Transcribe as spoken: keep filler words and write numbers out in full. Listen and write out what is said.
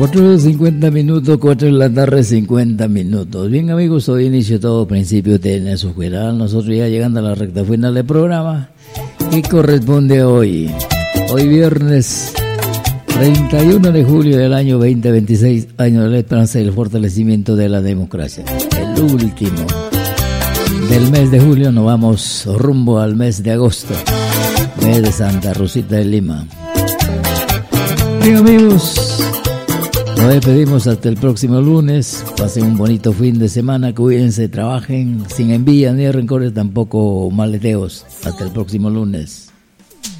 cuatro cincuenta minutos, cuatro de la tarde, cincuenta minutos. Bien, amigos, hoy inicio todo principio de su escuela. Nosotros ya llegando a la recta final del programa que corresponde hoy. Hoy viernes treinta y uno de julio del año veinte veintiséis, año de la esperanza y el fortalecimiento de la democracia. El último del mes de julio, nos vamos rumbo al mes de agosto, mes de Santa Rosita de Lima. Bien, amigos, nos despedimos hasta el próximo lunes. Pasen un bonito fin de semana, cuídense, trabajen sin envidia ni rencores, tampoco maleteos. Hasta el próximo lunes.